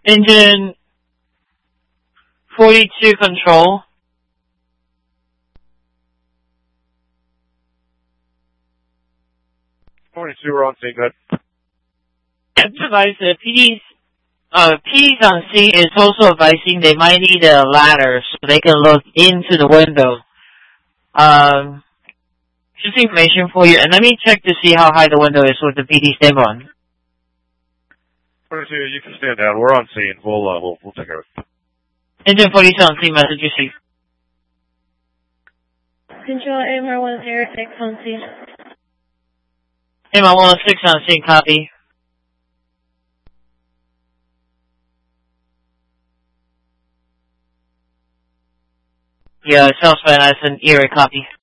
Engine 42 control. 42, we're on scene, good. Advise the PD's on scene is also advising they might need a ladder so they can look into the window. Just information for you, and let me check to see how high the window is with the PD stand on. 42, you can stand down. We're on scene. We'll take care of it. Engine 42 on scene, message received. Control AMR 106 on scene. AMR 106 on scene, copy. Yeah, South Van Essen, Erie, copy.